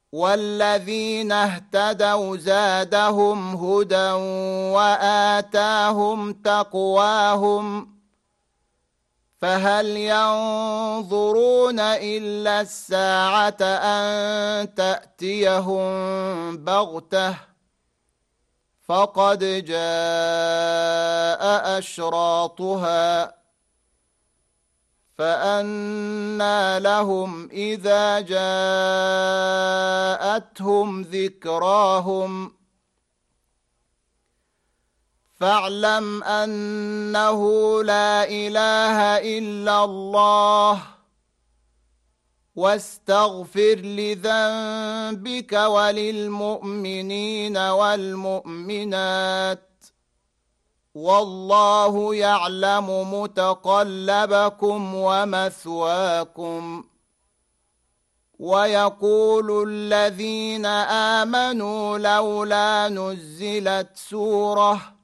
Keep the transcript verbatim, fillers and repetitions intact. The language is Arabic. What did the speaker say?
والذين اهتدوا زادهم هدى وآتاهم تقواهم فهل ينظرون إلا الساعة أن تأتيهم بغتة فقد جاء أشراطها فأنى لهم إذا جاءتهم ذكراهم فاعلم أنه لا إله إلا الله واستغفر لذنبك وللمؤمنين والمؤمنات والله يعلم متقلبكم ومثواكم. ويقول الذين آمنوا لولا نزلت سورة